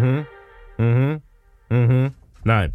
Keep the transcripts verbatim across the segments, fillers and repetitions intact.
Mhm. Mhm. Mhm. Nein.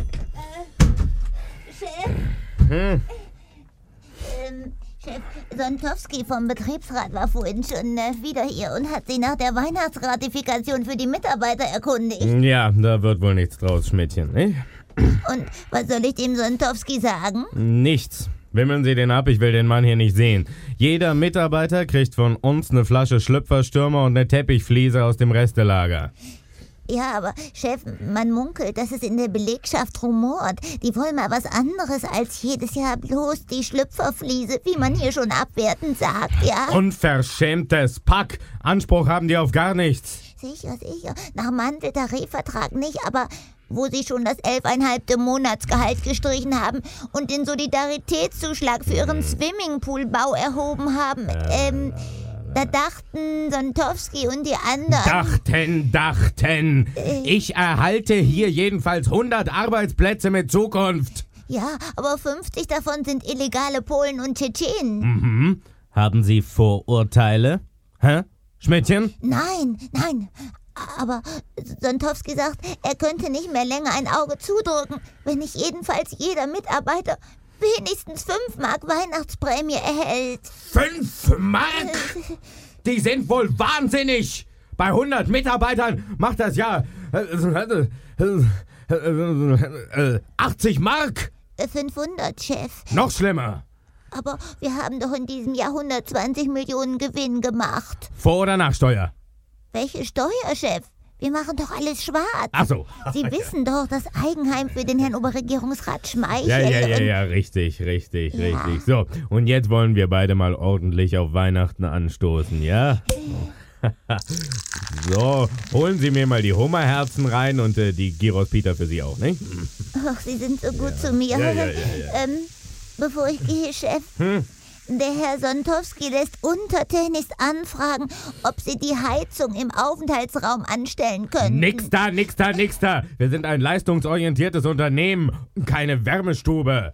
Äh, Chef? Hm? Ähm, Chef, Sontowski vom Betriebsrat war vorhin schon äh, wieder hier und hat sich nach der Weihnachtsgratifikation für die Mitarbeiter erkundigt. Ja, da wird wohl nichts draus, Schmidtchen, nicht? Und was soll ich dem Sontowski sagen? Nichts. Wimmeln Sie den ab, ich will den Mann hier nicht sehen. Jeder Mitarbeiter kriegt von uns eine Flasche Schlüpferstürmer und eine Teppichfliese aus dem Restelager. Ja, aber Chef, man munkelt, dass es in der Belegschaft rumort. Die wollen mal was anderes als jedes Jahr bloß die Schlüpferfliese, wie man hier schon abwertend sagt, ja? Unverschämtes Pack. Anspruch haben die auf gar nichts. Sicher, sicher. Nach Manteltarifvertrag nicht, aber wo sie schon das elfeinhalbte Monatsgehalt gestrichen haben und den Solidaritätszuschlag für ihren Swimmingpoolbau erhoben haben, ähm... Da dachten Sontowski und die anderen... Dachten, dachten. Äh. Ich erhalte hier jedenfalls hundert Arbeitsplätze mit Zukunft. Ja, aber fünfzig davon sind illegale Polen und Tschetschenen. Mhm. Haben Sie Vorurteile? Hä? Schmidtchen? Nein, nein. Aber Sontowski sagt, er könnte nicht mehr länger ein Auge zudrücken, wenn nicht jedenfalls jeder Mitarbeiter wenigstens fünf Mark Weihnachtsprämie erhält. Fünf Mark? Die sind wohl wahnsinnig! Bei hundert Mitarbeitern macht das ja achtzig Mark! fünfhundert, Chef. Noch schlimmer. Aber wir haben doch in diesem Jahr hundertzwanzig Millionen Gewinn gemacht. Vor- oder Nachsteuer? Welche Steuer, Chef? Wir machen doch alles schwarz. Ach so. Sie wissen doch, das Eigenheim für den Herrn Oberregierungsrat Schmeichel. Ja, ja, ja, und- ja, richtig, richtig, Ja. richtig. So, und jetzt wollen wir beide mal ordentlich auf Weihnachten anstoßen, ja? So, holen Sie mir mal die Hummerherzen rein und äh, die Gyros Pita für Sie auch, nicht? Ach, Sie sind so gut zu mir. Ja, ja, ja, ja. Ähm, bevor ich gehe, Chef, Hm? der Herr Sontowski lässt untertänigst anfragen, ob Sie die Heizung im Aufenthaltsraum anstellen können. Nix da, nix da, nix da. Wir sind ein leistungsorientiertes Unternehmen, keine Wärmestube.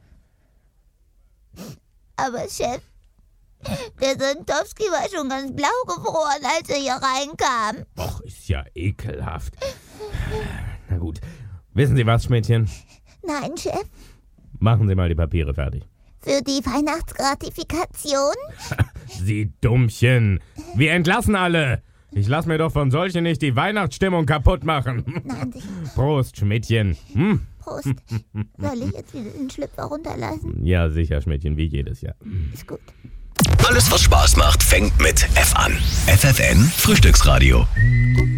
Aber Chef, der Sontowski war schon ganz blau gefroren, als er hier reinkam. Och, ist ja ekelhaft. Na gut. Wissen Sie was, Schmidtchen? Nein, Chef, Machen Sie mal die Papiere fertig. für die Weihnachtsgratifikation? Sie Dummchen. Wir entlassen alle. Ich lass mir doch von solchen nicht die Weihnachtsstimmung kaputt machen. Nein, sicher. Prost, Schmidtchen. Hm? Prost. Soll ich jetzt wieder den Schlüpfer runterlassen? Ja, sicher, Schmidtchen, wie jedes Jahr. Ist gut. Alles, was Spaß macht, fängt mit F an. F F N Frühstücksradio.